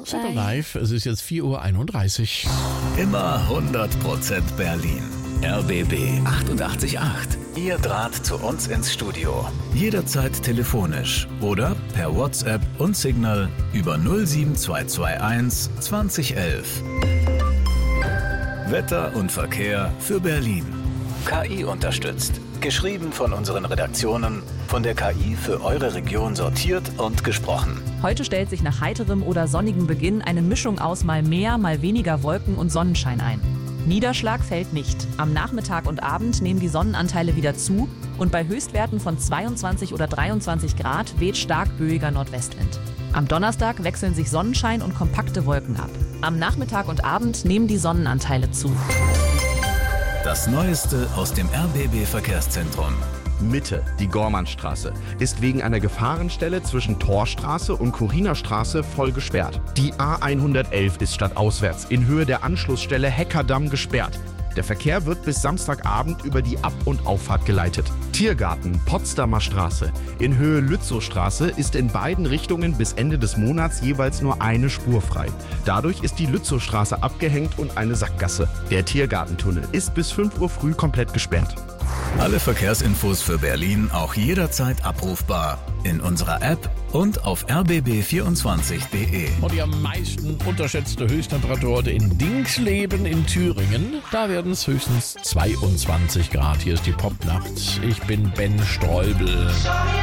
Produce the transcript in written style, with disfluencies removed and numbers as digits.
Super live, es ist jetzt 4:31 Uhr. Immer 100% Berlin. RBB 88.8. Ihr Draht zu uns ins Studio. Jederzeit telefonisch oder per WhatsApp und Signal über 07221 2011. Wetter und Verkehr für Berlin. KI unterstützt. Geschrieben von unseren Redaktionen, von der KI für eure Region sortiert und gesprochen. Heute stellt sich nach heiterem oder sonnigem Beginn eine Mischung aus mal mehr, mal weniger Wolken und Sonnenschein ein. Niederschlag fällt nicht. Am Nachmittag und Abend nehmen die Sonnenanteile wieder zu und bei Höchstwerten von 22 oder 23 Grad weht stark böiger Nordwestwind. Am Donnerstag wechseln sich Sonnenschein und kompakte Wolken ab. Am Nachmittag und Abend nehmen die Sonnenanteile zu. Das Neueste aus dem RBB-Verkehrszentrum. Mitte, die Gormannstraße, ist wegen einer Gefahrenstelle zwischen Torstraße und Chorinerstraße voll gesperrt. Die A111 ist stadtauswärts in Höhe der Anschlussstelle Heckerdamm gesperrt. Der Verkehr wird bis Samstagabend über die Ab- und Auffahrt geleitet. Tiergarten, Potsdamer Straße in Höhe Lützowstraße ist in beiden Richtungen bis Ende des Monats jeweils nur eine Spur frei. Dadurch ist die Lützowstraße abgehängt und eine Sackgasse. Der Tiergartentunnel ist bis 5 Uhr früh komplett gesperrt. Alle Verkehrsinfos für Berlin auch jederzeit abrufbar in unserer App und auf rbb24.de. Und die am meisten unterschätzte Höchsttemperatur heute in Dingsleben in Thüringen. Da werden es höchstens 22 Grad. Hier ist die Popnacht. Ich bin Ben Streubel.